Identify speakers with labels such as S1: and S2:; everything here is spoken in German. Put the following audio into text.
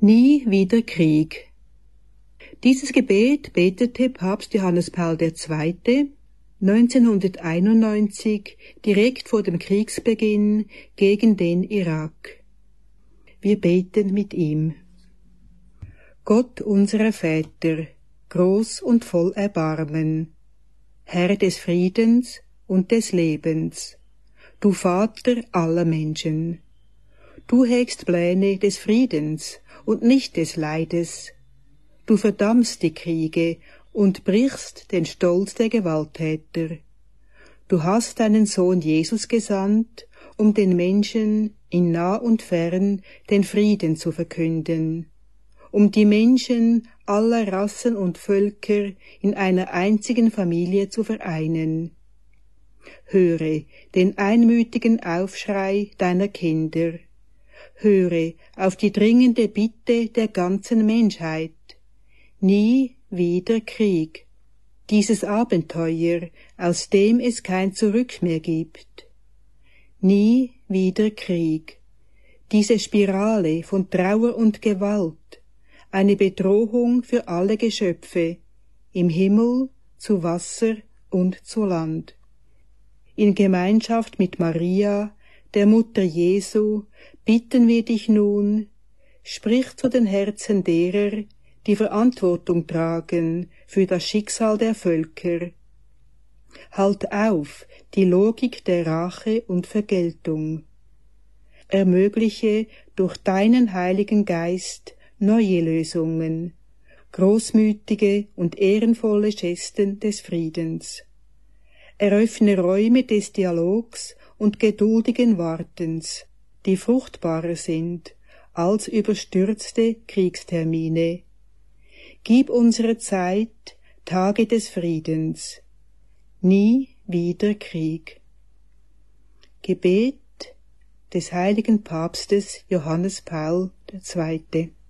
S1: Nie wieder Krieg. Dieses Gebet betete Papst Johannes Paul II. 1991 direkt vor dem Kriegsbeginn gegen den Irak. Wir beten mit ihm. Gott unserer Väter, groß und voll Erbarmen, Herr des Friedens und des Lebens, du Vater aller Menschen. Du hegst Pläne des Friedens und nicht des Leides. Du verdammst die Kriege und brichst den Stolz der Gewalttäter. Du hast deinen Sohn Jesus gesandt, um den Menschen in nah und fern den Frieden zu verkünden, um die Menschen aller Rassen und Völker in einer einzigen Familie zu vereinen. Höre den einmütigen Aufschrei deiner Kinder. Höre auf die dringende Bitte der ganzen Menschheit. Nie wieder Krieg. Dieses Abenteuer, aus dem es kein Zurück mehr gibt. Nie wieder Krieg. Diese Spirale von Trauer und Gewalt, eine Bedrohung für alle Geschöpfe, im Himmel, zu Wasser und zu Land. In Gemeinschaft mit Maria, der Mutter Jesu, bitten wir dich nun, sprich zu den Herzen derer, die Verantwortung tragen für das Schicksal der Völker. Halt auf die Logik der Rache und Vergeltung. Ermögliche durch deinen Heiligen Geist neue Lösungen, großmütige und ehrenvolle Gesten des Friedens. Eröffne Räume des Dialogs und geduldigen Wartens, die fruchtbarer sind als überstürzte Kriegstermine. Gib unserer Zeit Tage des Friedens. Nie wieder Krieg. Gebet des heiligen Papstes Johannes Paul II.